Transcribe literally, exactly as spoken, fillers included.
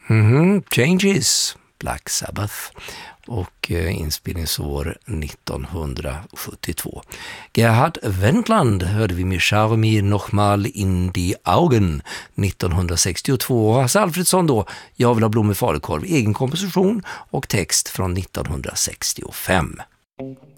Mm-hmm. Changes, Black Sabbath, och eh, inspelningsår nittonhundrasjuttiotvå. Gerhard Wendland hörde vi med Charmi nochmal in die Augen nittonhundrasextiotvå, och Hasse Alfredson då, Jag vill ha blommor falukorv, egen komposition och text från nittonhundrasextiofem.